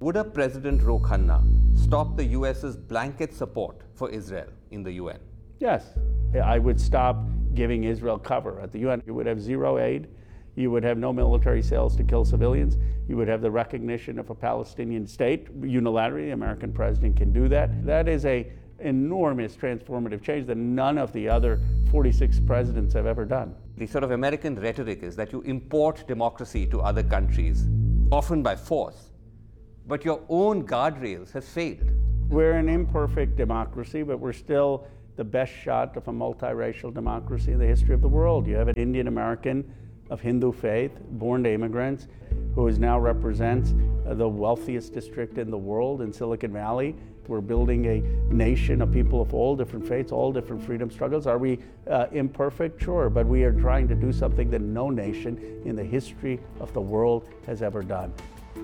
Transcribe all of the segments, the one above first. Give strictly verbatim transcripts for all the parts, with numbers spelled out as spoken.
Would a President Ro Khanna stop the US's blanket support for Israel in the U N? Yes, I would stop giving Israel cover at the U N. You would have zero aid. You would have no military sales to kill civilians. You would have the recognition of a Palestinian state unilaterally. The American president can do that. That is a enormous transformative change that none of the other forty-six presidents have ever done. The sort of American rhetoric is that you import democracy to other countries, often by force, but your own guardrails have failed. We're an imperfect democracy, but we're still the best shot of a multiracial democracy in the history of the world. You have an Indian American of Hindu faith, born to immigrants, who is now represents uh, the wealthiest district in the world in Silicon Valley. We're building a nation of people of all different faiths, all different freedom struggles. Are we uh, imperfect? Sure, but we are trying to do something that no nation in the history of the world has ever done.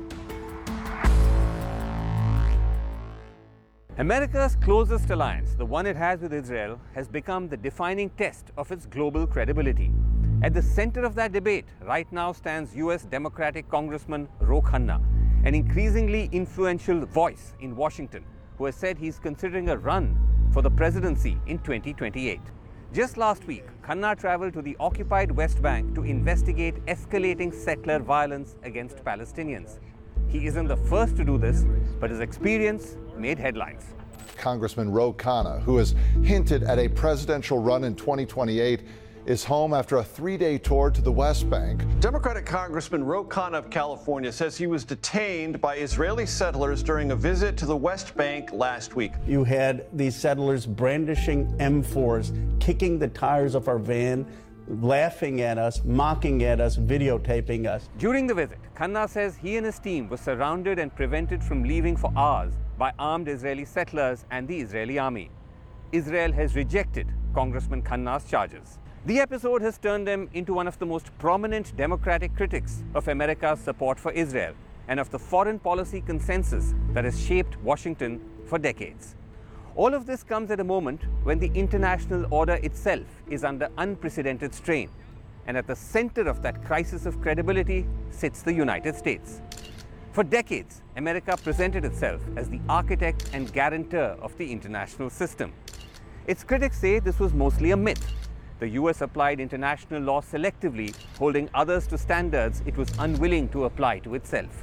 America's closest alliance, the one it has with Israel, has become the defining test of its global credibility. At the center of that debate right now stands U S Democratic Congressman Ro Khanna, an increasingly influential voice in Washington, who has said he's considering a run for the presidency in twenty twenty-eight. Just last week, Khanna traveled to the occupied West Bank to investigate escalating settler violence against Palestinians. He isn't the first to do this, but his experience made headlines. Congressman Ro Khanna, who has hinted at a presidential run in twenty twenty-eight, is home after a three-day tour to the West Bank. Democratic Congressman Ro Khanna of California says he was detained by Israeli settlers during a visit to the West Bank last week. You had these settlers brandishing M fours, kicking the tires of our van, laughing at us, mocking at us, videotaping us. During the visit, Khanna says he and his team were surrounded and prevented from leaving for hours by armed Israeli settlers and the Israeli army. Israel has rejected Congressman Khanna's charges. The episode has turned them into one of the most prominent Democratic critics of America's support for Israel and of the foreign policy consensus that has shaped Washington for decades. All of this comes at a moment when the international order itself is under unprecedented strain, and at the center of that crisis of credibility sits the United States. For decades, America presented itself as the architect and guarantor of the international system. Its critics say this was mostly a myth. The U S applied international law selectively, holding others to standards it was unwilling to apply to itself.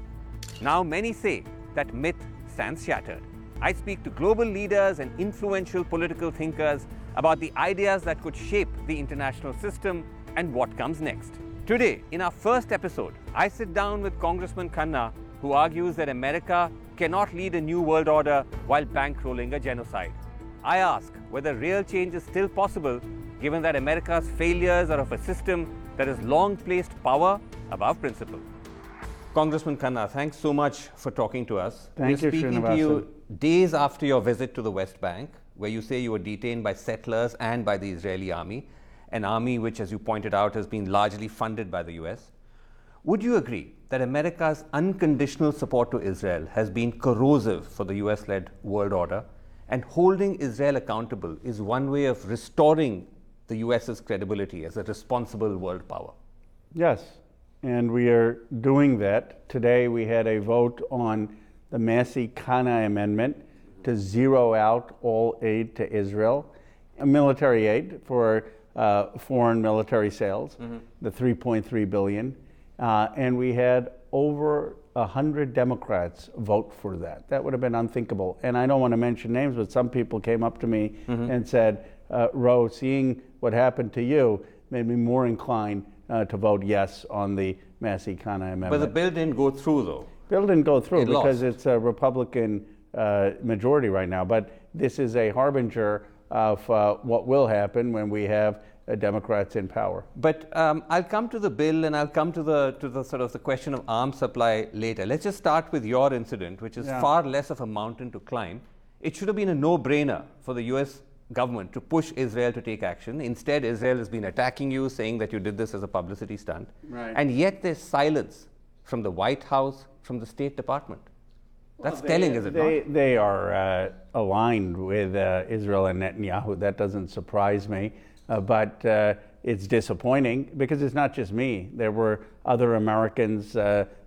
Now many say that myth stands shattered. I speak to global leaders and influential political thinkers about the ideas that could shape the international system and what comes next. Today, in our first episode, I sit down with Congressman Khanna, who argues that America cannot lead a new world order while bankrolling a genocide. I ask whether real change is still possible, given that America's failures are of a system that has long placed power above principle. Congressman Khanna, thanks so much for talking to us. Thank We're you, speaking Srinivasan. to you days after your visit to the West Bank, where you say you were detained by settlers and by the Israeli army, an army which, as you pointed out, has been largely funded by the U S. Would you agree that America's unconditional support to Israel has been corrosive for the U S-led world order, and holding Israel accountable is one way of restoring the U S's credibility as a responsible world power? Yes, and we are doing that. Today we had a vote on the Massey-Khanna Amendment to zero out all aid to Israel, a military aid for uh, foreign military sales, mm-hmm. the three point three billion dollars, uh, and we had over one hundred Democrats vote for that. That would have been unthinkable. And I don't want to mention names, but some people came up to me mm-hmm. and said, uh, Ro, seeing what happened to you made me more inclined uh, to vote yes on the Massey-Khanna Amendment. But the bill didn't go through, though. Bill didn't go through it because lost. It's a Republican uh, majority right now. But this is a harbinger of uh, what will happen when we have uh, Democrats in power. But um, I'll come to the bill, and I'll come to the to the sort of the question of arms supply later. Let's just start with your incident, which is yeah. far less of a mountain to climb. It should have been a no-brainer for the U S government to push Israel to take action. Instead, Israel has been attacking you, saying that you did this as a publicity stunt. Right. And yet there's silence from the White House, from the State Department. That's well, they, telling, is it they, not? They are uh, aligned with uh, Israel and Netanyahu. That doesn't surprise me. Uh, but uh, it's disappointing because it's not just me. There were other Americans uh,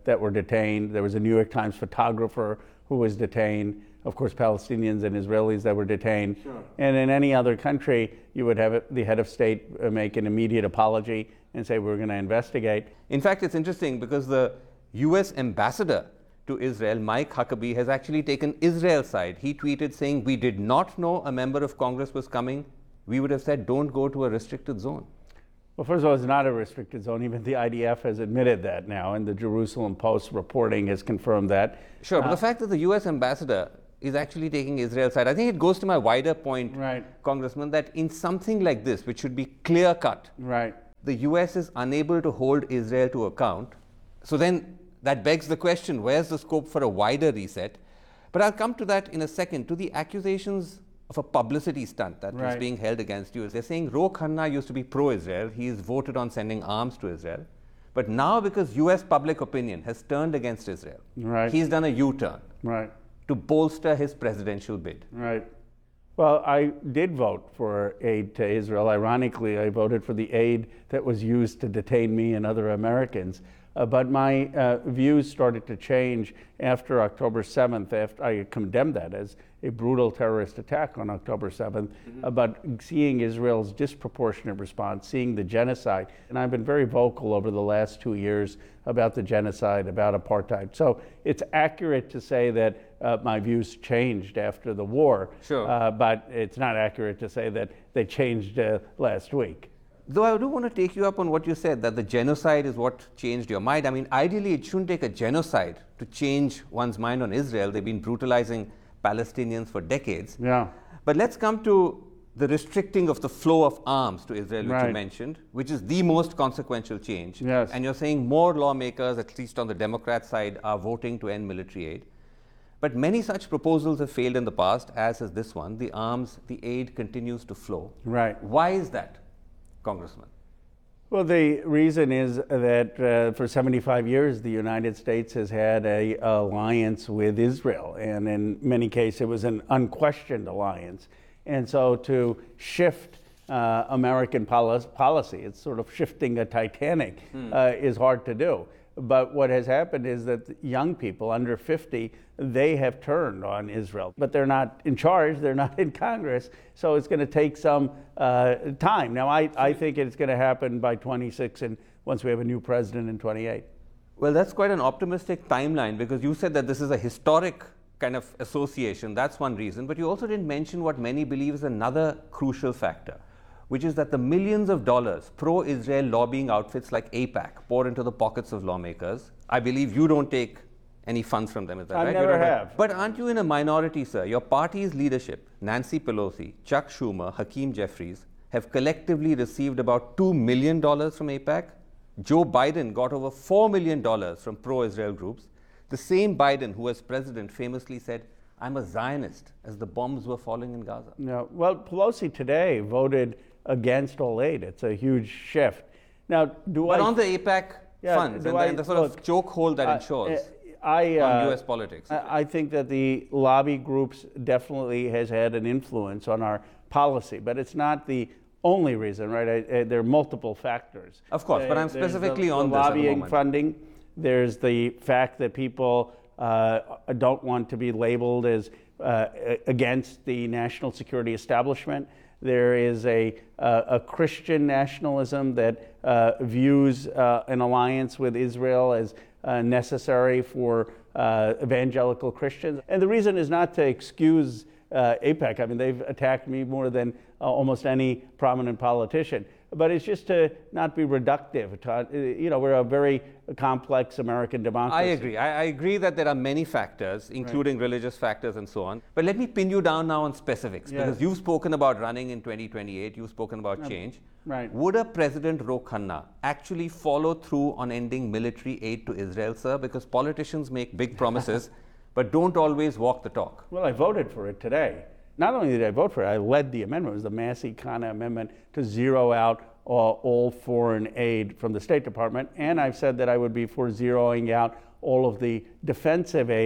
that were detained. There was a New York Times photographer who was detained. Of course, Palestinians and Israelis that were detained. Sure. And in any other country, you would have the head of state make an immediate apology and say, we're going to investigate. In fact, it's interesting because the U S ambassador to Israel, Mike Huckabee, has actually taken Israel's side. He tweeted saying, we did not know a member of Congress was coming. We would have said, don't go to a restricted zone. Well, first of all, it's not a restricted zone. Even the I D F has admitted that now, and the Jerusalem Post reporting has confirmed that. Sure, but uh, the fact that the U S ambassador is actually taking Israel's side, I think it goes to my wider point, right. Congressman, that in something like this, which should be clear-cut, right. the U S is unable to hold Israel to account. So then that begs the question, where's the scope for a wider reset? But I'll come to that in a second, to the accusations of a publicity stunt that right. was being held against you. They're saying Ro Khanna used to be pro-Israel. He's voted on sending arms to Israel. But now, because U S public opinion has turned against Israel, right. he's done a U-turn right. to bolster his presidential bid. Right. Well, I did vote for aid to Israel. Ironically, I voted for the aid that was used to detain me and other Americans. Uh, but my uh, views started to change after October seventh, after I condemned that as a brutal terrorist attack on October seventh, mm-hmm. about seeing Israel's disproportionate response, seeing the genocide. And I've been very vocal over the last two years about the genocide, about apartheid. So it's accurate to say that uh, my views changed after the war, sure. uh, but it's not accurate to say that they changed uh, last week. Though I do want to take you up on what you said, that the genocide is what changed your mind. I mean, ideally, it shouldn't take a genocide to change one's mind on Israel. They've been brutalizing Palestinians for decades. Yeah. But let's come to the restricting of the flow of arms to Israel, which right. you mentioned, which is the most consequential change. Yes. And you're saying more lawmakers, at least on the Democrat side, are voting to end military aid. But many such proposals have failed in the past, as has this one. The arms, the aid continues to flow. Right. Why is that, Congressman? Well, the reason is that uh, for seventy-five years, the United States has had a alliance with Israel, and in many cases, it was an unquestioned alliance. And so to shift uh, American poli- policy, it's sort of shifting a Titanic, hmm. uh, is hard to do. But what has happened is that young people under fifty, they have turned on Israel. But they're not in charge, they're not in Congress, so it's going to take some uh, time. Now, I, I think it's going to happen by twenty-six, and once we have a new president in twenty-eight. Well, that's quite an optimistic timeline, because you said that this is a historic kind of association. That's one reason. But you also didn't mention what many believe is another crucial factor, which is that the millions of dollars pro-Israel lobbying outfits like AIPAC pour into the pockets of lawmakers. I believe you don't take any funds from them, is that I right? never have. But aren't you in a minority, sir? Your party's leadership, Nancy Pelosi, Chuck Schumer, Hakeem Jeffries, have collectively received about two million dollars from AIPAC. Joe Biden got over four million dollars from pro-Israel groups. The same Biden who, as president, famously said, I'm a Zionist, as the bombs were falling in Gaza. No, well, Pelosi today voted against all aid. It's a huge shift. Now, do but I... But on the AIPAC yeah, funds and, I, the, and the sort look, of chokehold that uh, ensures I, uh, on U S politics. I, I think that the lobby groups definitely has had an influence on our policy, but it's not the only reason, right? I, I, there are multiple factors. Of course, uh, but I'm specifically the, on the this lobbying funding. There's the fact that people uh, don't want to be labeled as uh, against the national security establishment. There is a, uh, a Christian nationalism that uh, views uh, an alliance with Israel as uh, necessary for uh, evangelical Christians. And the reason is not to excuse uh, AIPAC. I mean, they've attacked me more than uh, almost any prominent politician. But it's just to not be reductive. To, you know, we're a very complex American democracy. I agree. I, I agree that there are many factors, including right. religious factors and so on. But let me pin you down now on specifics, yes. because you've spoken about running in twenty twenty-eight, you've spoken about change. Right. Would a President Ro Khanna actually follow through on ending military aid to Israel, sir? Because politicians make big promises, but don't always walk the talk. Well, I voted for it today. Not only did I vote for it, I led the amendment. It was the Massey-Khanna amendment to zero out all, all foreign aid from the State Department. And I've said that I would be for zeroing out all of the defensive aid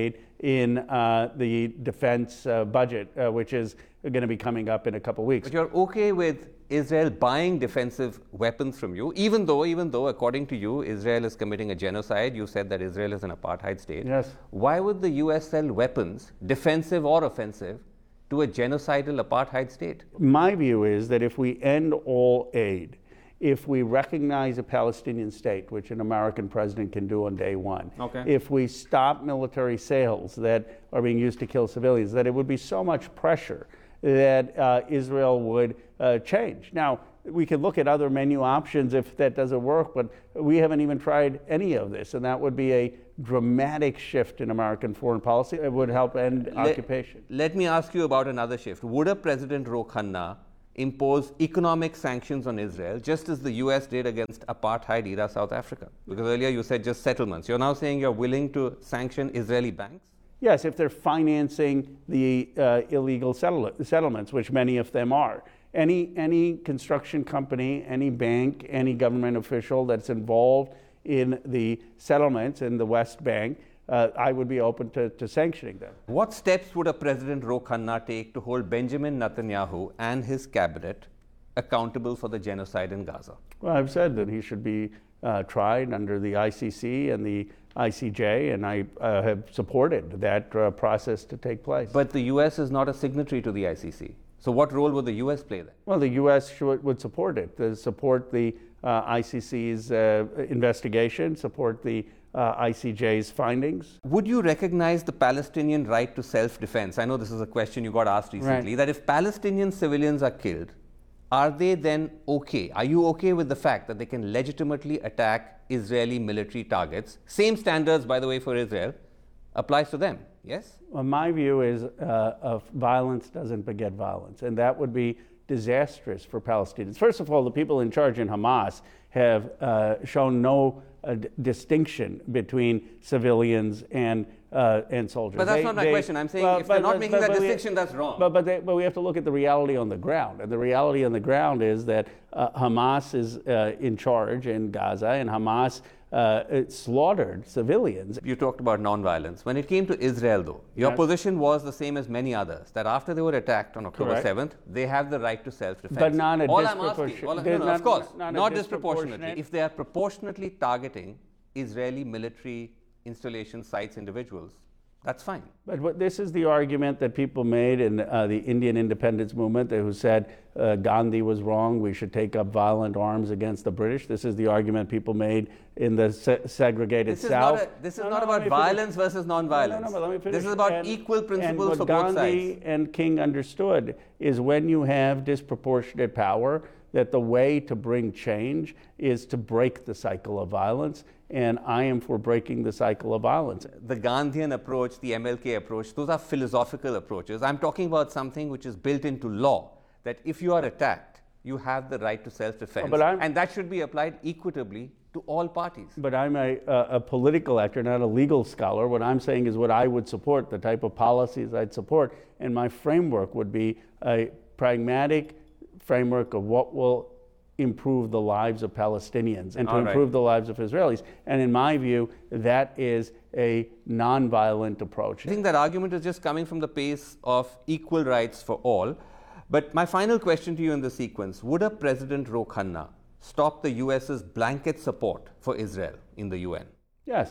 in uh, the defense uh, budget, uh, which is going to be coming up in a couple weeks. But you're okay with Israel buying defensive weapons from you, even though, even though, according to you, Israel is committing a genocide. You said that Israel is an apartheid state. Yes. Why would the U S sell weapons, defensive or offensive, to a genocidal apartheid state? My view is that if we end all aid, if we recognize a Palestinian state, which an American president can do on day one, okay. if we stop military sales that are being used to kill civilians, that it would be so much pressure that uh, Israel would uh, change. Now, we could look at other menu options if that doesn't work, but we haven't even tried any of this, and that would be a dramatic shift in American foreign policy. It would help end let, occupation. Let me ask you about another shift. Would a President Ro Khanna impose economic sanctions on Israel, just as the U S did against apartheid-era South Africa? Because earlier you said just settlements. You're now saying you're willing to sanction Israeli banks? Yes, if they're financing the uh, illegal settle- settlements, which many of them are. Any, any construction company, any bank, any government official that's involved in the settlements in the West Bank, uh, I would be open to, to sanctioning them. What steps would a President Ro Khanna take to hold Benjamin Netanyahu and his cabinet accountable for the genocide in Gaza? Well, I've said that he should be uh, tried under the I C C and the I C J, and I uh, have supported that uh, process to take place. But the U S is not a signatory to the I C C. So what role would the U S play then? Well, the U S should, would support it, to support the uh, I C C's uh, investigation, support the uh, I C J's findings. Would you recognize the Palestinian right to self-defense? I know this is a question you got asked recently, Right. that if Palestinian civilians are killed, are they then okay? Are you okay with the fact that they can legitimately attack Israeli military targets? Same standards, by the way, for Israel applies to them, yes? Well, my view is uh, of violence doesn't beget violence, and that would be disastrous for Palestinians. First of all, the people in charge in Hamas have uh, shown no uh, d- distinction between civilians and uh, and soldiers. But that's They- not my they- question. I'm saying well, if they're but- not but- making but- that but we- distinction, that's wrong. But but, they, but we have to look at the reality on the ground, and the reality on the ground is that uh, Hamas is uh, in charge in Gaza, and Hamas uh, it slaughtered civilians. You talked about nonviolence. When it came to Israel, though, your Yes. position was the same as many others, that after they were attacked on October Correct. seventh, they have the right to self-defense. But not a all I'm asking, disproportion- all, no, there's no, not- of course, not not, a disproportionately. disproportionate- If they are proportionately targeting Israeli military installation sites, individuals, that's fine. But what, this is the argument that people made in uh, the Indian independence movement, who said uh, Gandhi was wrong, we should take up violent arms against the British. This is the argument people made in the se- segregated This is South. not, a, this is No, not no, let about me finish. violence versus non-violence. No, no, no, but let me finish. This is about And- equal principles and for what both Gandhi sides. and King understood is when you have disproportionate power, that the way to bring change is to break the cycle of violence, and I am for breaking the cycle of violence. The Gandhian approach, the M L K approach, those are philosophical approaches. I'm talking about something which is built into law, that if you are attacked, you have the right to self-defense. But I'm- and that should be applied equitably to all parties. But I'm a, a, a political actor, not a legal scholar. What I'm saying is what I would support, the type of policies I'd support, and my framework would be a pragmatic framework of what will improve the lives of Palestinians and to All right. improve the lives of Israelis. And in my view, that is a nonviolent approach. I think that argument is just coming from the pace of equal rights for all. But my final question to you in the sequence, would a President Ro Khanna stop the U S's blanket support for Israel in the U N? Yes.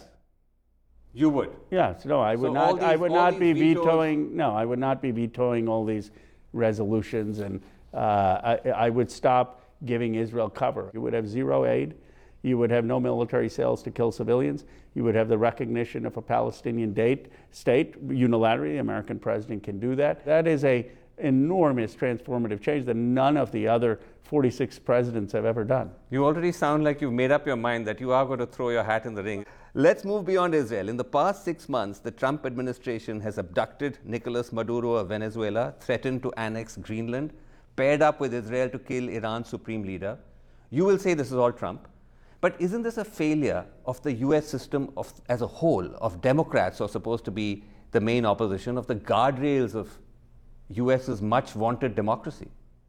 You would. Yes, no, I would So all not. I these- would all not be these vetoes- vetoing. No, I would not be vetoing all these resolutions, and uh, I, I would stop giving Israel cover. You would have zero aid. You would have no military sales to kill civilians. You would have the recognition of a Palestinian date, state unilaterally. The American president can do that. That is a enormous transformative change that none of the other forty-six presidents have ever done. You already sound like you've made up your mind that you are going to throw your hat in the ring. Let's move beyond Israel. In the past six months, the Trump administration has abducted Nicolas Maduro of Venezuela, threatened to annex Greenland, paired up with Israel to kill Iran's supreme leader. You will say this is all Trump. But isn't this a failure of the U S system of, as a whole, of Democrats who are supposed to be the main opposition, of the guardrails of U S's much vaunted democracy?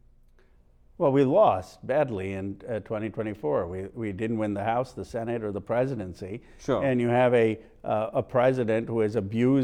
Well, we lost badly in uh, twenty twenty-four. We, we didn't win the House, the Senate, or the presidency. Sure. And you have a, uh, a president who has abused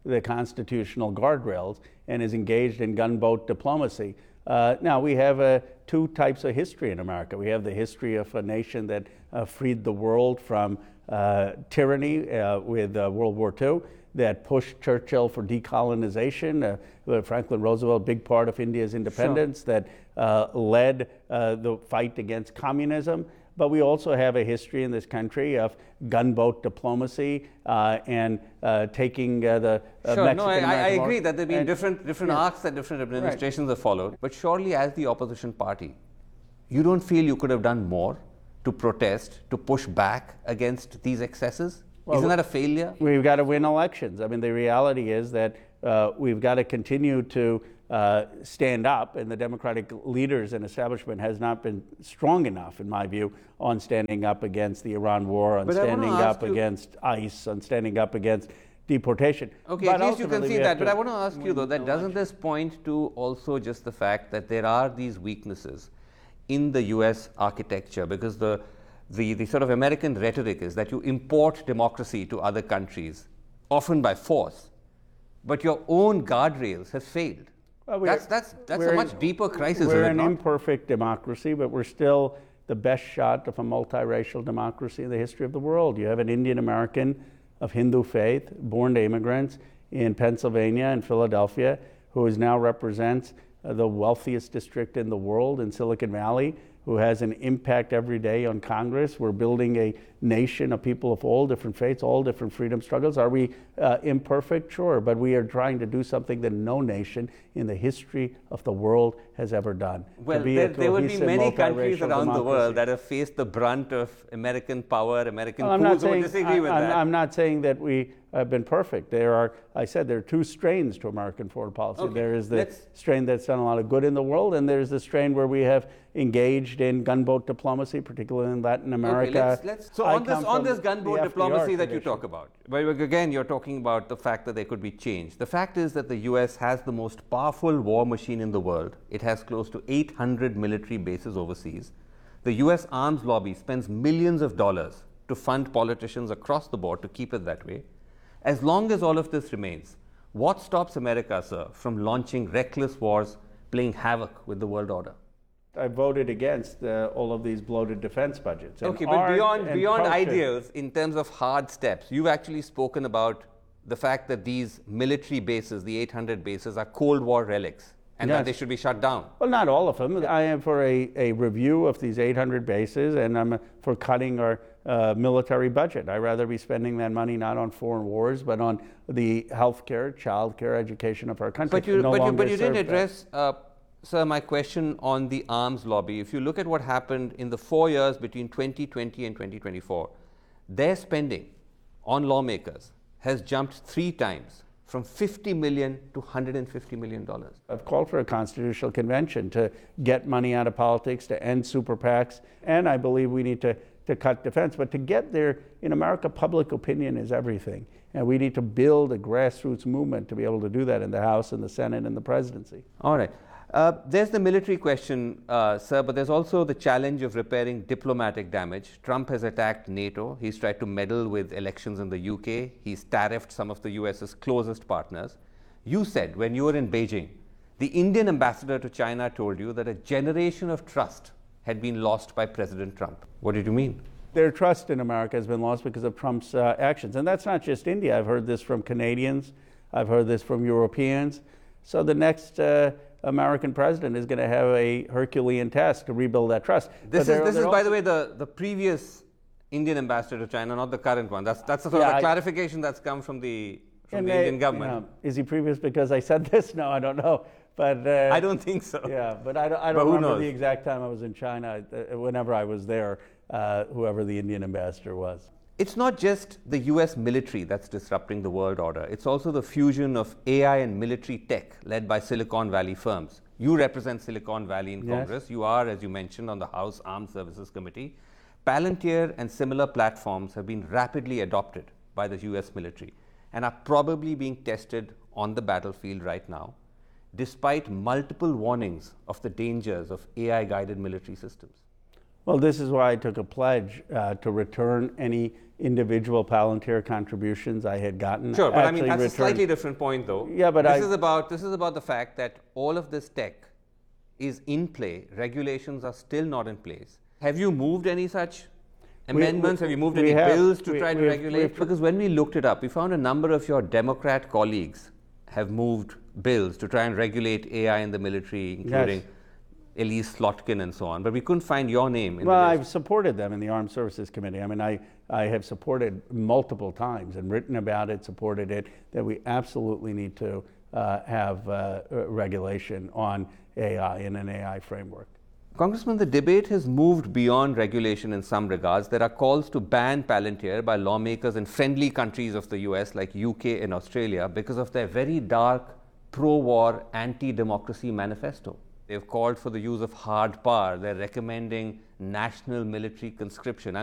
the constitutional guardrails and is engaged in gunboat diplomacy. Uh, now, we have uh, two types of history in America. We have the history of a nation that uh, freed the world from uh, tyranny uh, with uh, World War Two, that pushed Churchill for decolonization, uh, Franklin Roosevelt, a big part of India's independence, sure. that uh, led uh, the fight against communism. But we also have a history in this country of gunboat diplomacy uh, and uh, taking uh, the uh, sure. Mexican No, I, I agree that there have been and, different, different yeah. arcs that different administrations right. have followed. But surely as the opposition party, you don't feel you could have done more to protest, to push back against these excesses? Well, Isn't that a failure? We've got to win elections. I mean, the reality is that uh, we've got to continue to uh, stand up, and the Democratic leaders and establishment has not been strong enough, in my view, on standing up against the Iran war, on but standing up you, against ICE, on standing up against deportation. Okay, but at least you can see that. But I want to ask you, though, that election. doesn't this point to also just the fact that there are these weaknesses in the U S architecture? Because the The, the sort of American rhetoric is that you import democracy to other countries, often by force, but your own guardrails have failed. Well, that's that's, that's a much deeper crisis, We're is it an not? imperfect democracy, but we're still the best shot of a multiracial democracy in the history of the world. You have an Indian American of Hindu faith, born to immigrants in Pennsylvania and Philadelphia, who is now represents uh, the wealthiest district in the world in Silicon Valley, who has an impact every day on Congress. We're building a nation of people of all different faiths, all different freedom struggles. Are we uh, imperfect? Sure, but we are trying to do something that no nation in the history of the world has ever done. Well, there, there would be many countries around democracy. the world that have faced the brunt of American power, American well, coups, who would disagree I, with I'm, that. I'm not saying that we have been perfect. There are, I said, there are two strains to American foreign policy. Okay. There is the Let's, strain that's done a lot of good in the world, and there's the strain where we have engaged in gunboat diplomacy, particularly in Latin America. Okay, let's, let's, so I on this, on this gunboat diplomacy that you talk about, well, again, you're talking about the fact that there could be change. The fact is that the U S has the most powerful war machine in the world. It has close to eight hundred military bases overseas. The U S arms lobby spends millions of dollars to fund politicians across the board to keep it that way. As long as all of this remains, what stops America, sir, from launching reckless wars, playing havoc with the world order? I voted against uh, all of these bloated defense budgets. Okay, but beyond, beyond culture. ideals, in terms of hard steps, you've actually spoken about the fact that these military bases, the eight hundred bases, are Cold War relics and yes. that they should be shut down. Well, not all of them. I am for a, a review of these eight hundred bases, and I'm for cutting our uh, military budget. I'd rather be spending that money not on foreign wars, but on the health care, child care, education of our country. But you, no but you, but you didn't that. address, uh, sir, my question on the arms lobby. If you look at what happened in the four years between twenty twenty and twenty twenty-four, their spending on lawmakers has jumped three times, from fifty million to one hundred fifty million dollars. I've called for a constitutional convention to get money out of politics, to end super PACs, and I believe we need to, to cut defense. But to get there, in America, public opinion is everything. And we need to build a grassroots movement to be able to do that in the House and the Senate and the presidency. All right. Uh, there's the military question, uh, sir, but there's also the challenge of repairing diplomatic damage. Trump has attacked NATO. He's tried to meddle with elections in the U K. He's tariffed some of the U S's closest partners. You said when you were in Beijing, the Indian ambassador to China told you that a generation of trust had been lost by President Trump. What did you mean? Their trust in America has been lost because of Trump's uh, actions. And that's not just India. I've heard this from Canadians. I've heard this from Europeans. So the next uh, American president is going to have a Herculean task to rebuild that trust. This is, this is by the way, the, the previous Indian ambassador to China, not the current one. That's, that's a sort yeah, of a I, clarification that's come from the, from the they, Indian government. You know, is he previous because I said this? No, I don't know. But uh, I don't think so. Yeah, but I don't, I don't remember the exact time I was in China. Uh, whenever I was there, uh, whoever the Indian ambassador was. It's not just the U S military that's disrupting the world order. It's also the fusion of A I and military tech led by Silicon Valley firms. You represent Silicon Valley in yes. Congress. You are, as you mentioned, on the House Armed Services Committee. Palantir and similar platforms have been rapidly adopted by the U S military and are probably being tested on the battlefield right now, despite multiple warnings of the dangers of A I-guided military systems. Well, this is why I took a pledge uh, to return any individual Palantir contributions I had gotten. Sure, but I mean, actually that's a returned- slightly different point, though. Yeah, but this I- is about this is about the fact that all of this tech is in play. Regulations are still not in place. Have you moved any such amendments? we- have you moved we any have. bills to We- try to we've- regulate? we've- Because when we looked it up, we found a number of your Democrat colleagues have moved bills to try and regulate A I in the military, including Yes. Elise Slotkin and so on. But we couldn't find your name in Well, the I've list. supported them in the Armed Services Committee. I mean, I, I have supported multiple times and written about it, supported it, that we absolutely need to uh, have uh, regulation on A I in an A I framework. Congressman, the debate has moved beyond regulation in some regards. There are calls to ban Palantir by lawmakers in friendly countries of the U S like U K and Australia because of their very dark pro-war, anti-democracy manifesto. They've called for the use of hard power. They're recommending national military conscription.